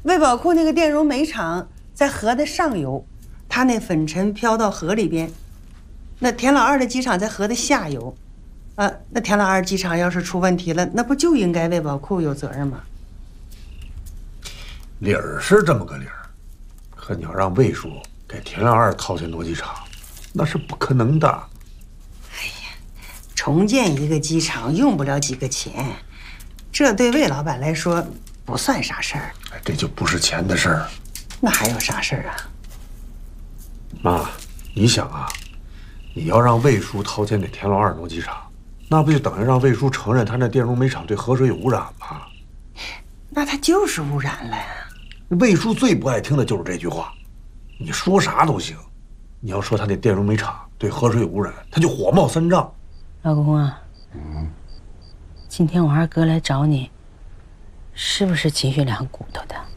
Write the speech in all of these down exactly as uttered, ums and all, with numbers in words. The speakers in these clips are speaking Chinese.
魏宝库那个电容煤厂在河的上游，它那粉尘飘到河里边。那田老二的机场在河的下游，啊，那田老二机场要是出问题了，那不就应该魏宝库有责任吗？ 理儿是这么个理儿，可你要让魏叔给田老二掏钱挪机场，那是不可能的。 哎呀，重建一个机场用不了几个钱，这对魏老板来说不算啥事儿。 这就不是钱的事儿。 那还有啥事儿啊？ 妈，你想啊，你要让魏叔掏钱给田老二挪机场，那不就等于让魏叔承认他那电容煤厂对河水有污染吗？ 那他就是污染了呀。 魏叔最不爱听的就是这句话，你说啥都行，你要说他那电容煤厂对河水有污染，他就火冒三丈。 老公啊，嗯，今天我二哥来找你，是不是秦学良鼓捣的？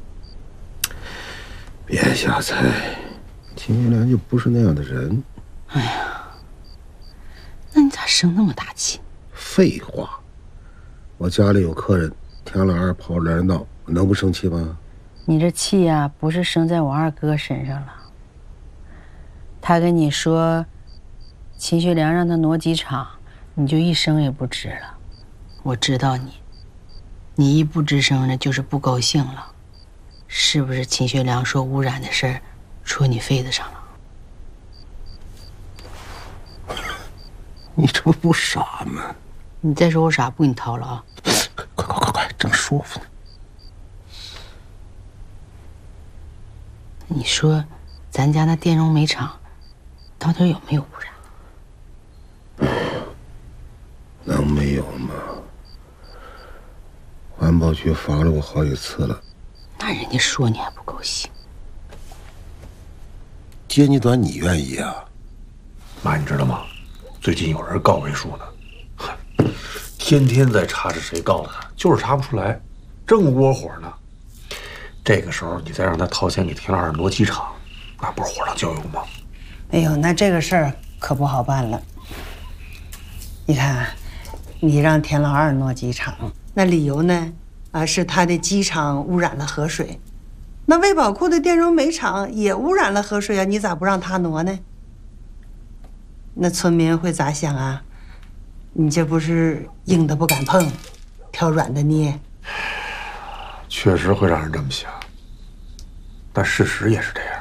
别瞎猜，秦学良就不是那样的人。 哎呀，那你咋生那么大气？ 废话，我家里有客人，田老二跑来闹，我能不生气吗？ 你这气呀、啊，不是生在我二哥身上了。他跟你说，秦学良让他挪机场，你就一声也不吱了。我知道你，你一不吱声呢，就是不高兴了。是不是秦学良说污染的事儿，戳你肺子上了？ 你这不不傻吗？ 你再说我傻，不给你掏了啊！ 快快快快，正舒服呢。 你说，咱家那电容煤厂到底有没有污染？ 能没有吗？环保局罚了我好几次了。 那人家说你还不高兴？ 揭你短，你愿意啊？ 妈，你知道吗？最近有人告魏叔呢，天天在查是谁告的他，就是查不出来，正窝火呢。这个时候你再让他掏钱给田老二挪机场，那不是火上浇油吗？ 哎呦，那这个事儿可不好办了。你看，你让田老二挪机场，那理由呢？啊，是他的机场污染了河水。那魏宝库的电容煤厂也污染了河水啊，你咋不让他挪呢？那村民会咋想啊？你这不是硬的不敢碰，挑软的捏。 确实会让人这么想，但事实也是这样。